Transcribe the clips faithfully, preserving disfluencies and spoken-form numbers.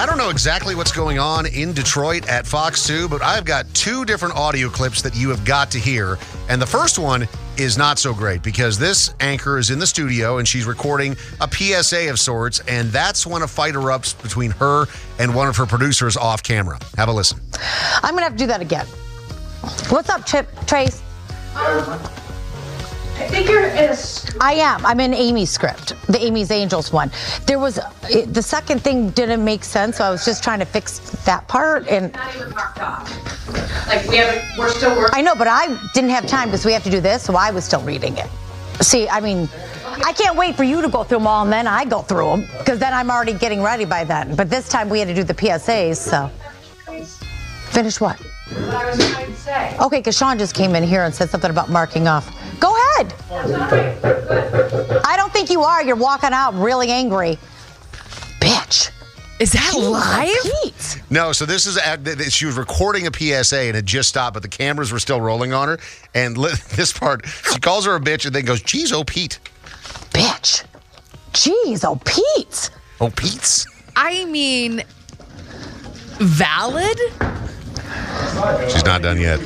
I don't know exactly what's going on in Detroit at Fox two, but I've got two different audio clips that you have got to hear. And the first one is not so great because this anchor is in the studio and she's recording a P S A of sorts, and that's when a fight erupts between her and one of her producers off camera. Have a listen. I'm going to have to do that again. What's up, Chip? Trace? Um, I think you're in a... I am. I'm in Amy's script, the Amy's Angels one. There was, it, the second thing didn't make sense, so I was just trying to fix that part. And Not even marked off. Like, we haven't, we're still working. I know, but I didn't have time because we have to do this, so I was still reading it. See, I mean, I can't wait for you to go through them all, and then I go through them, because then I'm already getting ready by then. But this time we had to do the P S As, so. Finish what? What I was trying to say. Okay, because Sean just came in here and said something about marking off. Go ahead. That's all right. Good. I don't think you are. You're walking out really angry. Bitch. Is that live? Pete. No, so this is, at, she was recording a P S A and it just stopped, but the cameras were still rolling on her. And li- this part, she calls her a bitch and then goes, geez, oh, Pete. Bitch. Jeez, oh, Pete. Oh, Pete's? I mean, valid? She's not done yet.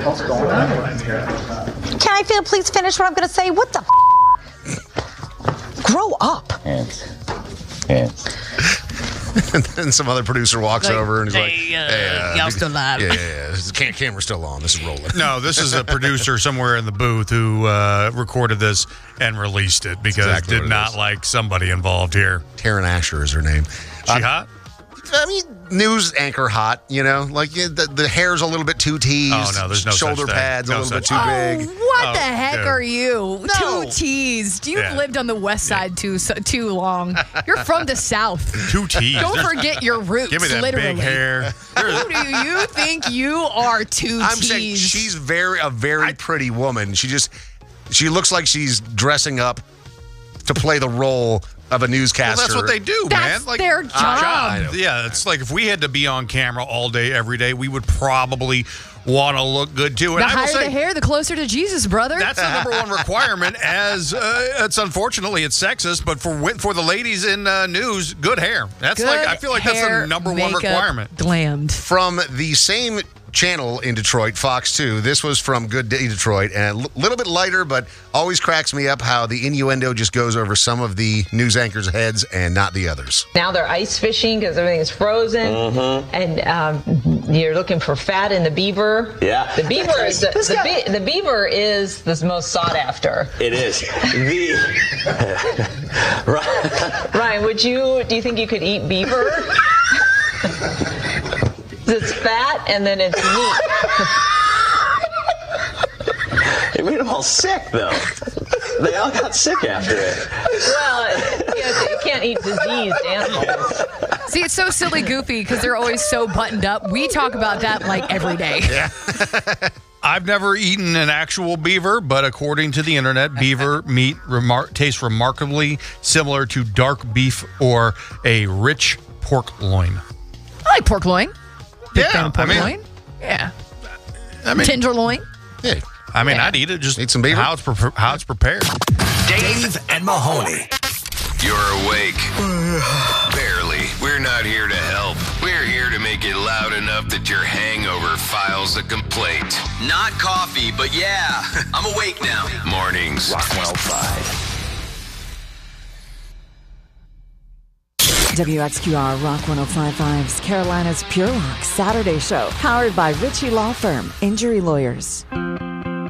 Can I feel, please finish what I'm going to say? What the f-? Grow up. Hands. Hands. And then some other producer walks Like, over and is like, hey, uh, hey, uh, y'all still live? Yeah, yeah, yeah. This is- cam- camera's still on. This is rolling. No, this is a producer somewhere in the booth who uh, recorded this and released it because exactly what did it not is. like somebody involved here. Taryn Asher is her name. She Uh, hot? I mean, news anchor hot, you know? Like, yeah, the, the hair's a little bit too teased. Oh, no, there's no such Shoulder thing. pads No a little bit such too Oh, big. what Oh, the heck dude. are you? No. Too teased. You've Yeah. lived on the west side too so, too long. You're from the south. Two T's. Don't There's- forget your roots. Give me that literally. big hair. Who do you think you are, two I'm teased? saying she's very a very pretty woman. She just, she looks like she's dressing up to play the role of a Well, newscaster. that's what they do, That's man. Like, their job. I know. Yeah, it's like if we had to be on camera all day, every day, we would probably want to look good too. And the I will higher say, the hair, the closer to Jesus, brother. that's the number one requirement. As uh, it's unfortunately it's sexist, but for wi- for the ladies in uh, news, good hair. That's Good like I feel like that's hair, the number one makeup, requirement. Glammed. From the same channel in Detroit, Fox two. This was from Good Day Detroit, and a l- little bit lighter, but always cracks me up how the innuendo just goes over some of the news anchors' heads and not the others. Now they're ice fishing because everything is frozen, and um, you're looking for fat in the beaver. Yeah. the beaver is the, the, be- the beaver is the most sought after. It is. The right. Ryan, would you? Do you think you could eat beaver? It's fat and then it's meat. It made them all sick, though. They all got sick after it. Well, you, know, you can't eat diseased animals. See, it's so silly goofy because they're always so buttoned up. We talk about that like every day. Yeah. I've never eaten an actual beaver, but according to the internet, beaver meat remar- tastes remarkably similar to dark beef or a rich pork loin. I like pork loin. Big Yeah, fan of pork I mean- loin. Yeah. I mean, Tenderloin. Hey, I mean, Yeah. I'd eat it just Eat some beaver? how it's pre- how it's prepared. Dave and Mahoney. You're awake. Barely. We're not here to help. We're here to make it loud enough that your hangover files a complaint. Not coffee, but yeah, I'm awake now. Mornings. Rock one oh five. W X Q R Rock one oh five point five's Carolina's Pure Rock Saturday Show, powered by Ritchie Law Firm, Injury Lawyers.